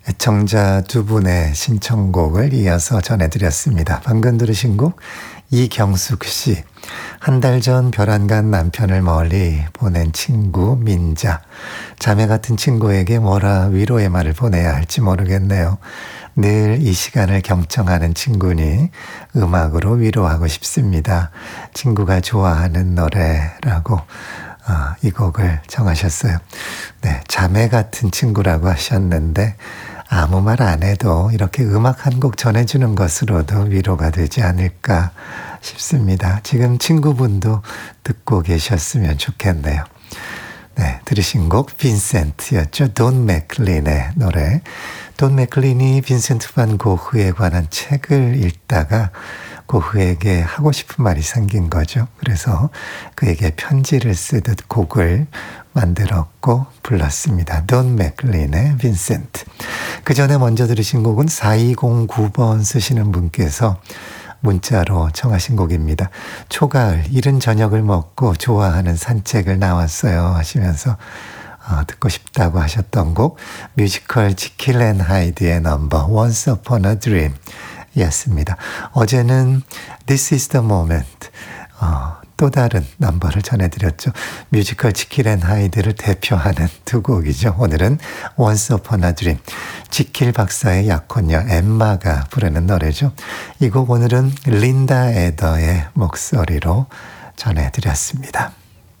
애청자 두 분의 신청곡을 이어서 전해드렸습니다. 방금 들으신 곡 이경숙 씨. 한 달 전 별안간 남편을 멀리 보낸 친구 민자. 자매 같은 친구에게 뭐라 위로의 말을 보내야 할지 모르겠네요. 늘 이 시간을 경청하는 친구니 음악으로 위로하고 싶습니다. 친구가 좋아하는 노래라고 이 곡을 정하셨어요. 네, 자매 같은 친구라고 하셨는데 아무 말 안 해도 이렇게 음악 한 곡 전해주는 것으로도 위로가 되지 않을까 싶습니다. 지금 친구분도 듣고 계셨으면 좋겠네요. 네, 들으신 곡 빈센트였죠. 돈 맥클린의 노래. 돈 맥클린이 빈센트 반 고흐에 관한 책을 읽다가 고흐에게 하고 싶은 말이 생긴 거죠. 그래서 그에게 편지를 쓰듯 곡을 만들었고 불렀습니다. 돈 맥클린의 빈센트. 그 전에 먼저 들으신 곡은 4209번 쓰시는 분께서 문자로 청하신 곡입니다. 초가을 이른 저녁을 먹고 좋아하는 산책을 나왔어요 하시면서 듣고 싶다고 하셨던 곡 뮤지컬 지킬 앤 하이드의 넘버 Once Upon a Dream 였습니다. 어제는 This is the Moment 또 다른 넘버를 전해드렸죠. 뮤지컬 지킬 앤 하이드를 대표하는 두 곡이죠. 오늘은 Once Upon a Dream. 지킬 박사의 약혼녀 엠마가 부르는 노래죠. 이 곡 오늘은 린다 에더의 목소리로 전해드렸습니다.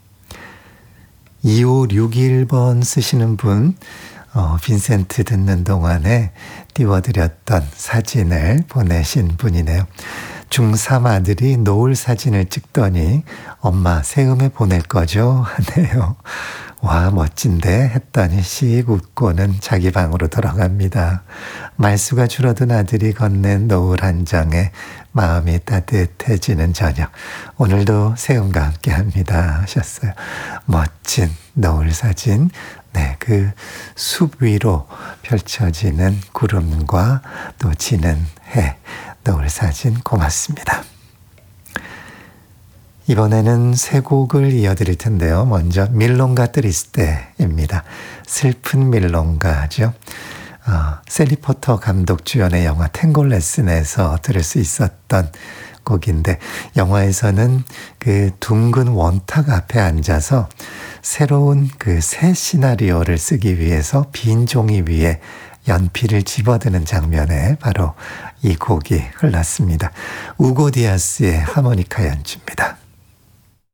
2561번 쓰시는 분 빈센트 듣는 동안에 띄워드렸던 사진을 보내신 분이네요. 중3 아들이 노을 사진을 찍더니 엄마 새음에 보낼 거죠? 하네요. 와 멋진데 했더니 씩 웃고는 자기 방으로 돌아갑니다. 말수가 줄어든 아들이 건넨 노을 한 장에 마음이 따뜻해지는 저녁. 오늘도 새음과 함께합니다 하셨어요. 멋진 노을 사진. 네, 그 숲 위로 펼쳐지는 구름과 또 지는 해. 노을 사진 고맙습니다. 이번에는 세 곡을 이어드릴 텐데요. 먼저 밀롱가 트리스테입니다. 슬픈 밀롱가죠. 셀리 포터 감독 주연의 영화 탱골레슨에서 들을 수 있었던 곡인데 영화에서는 그 둥근 원탁 앞에 앉아서 새로운 그 새 시나리오를 쓰기 위해서 빈 종이 위에 연필을 집어드는 장면에 바로 이 곡이 흘렀습니다. 우고 디아스의 하모니카 연주입니다.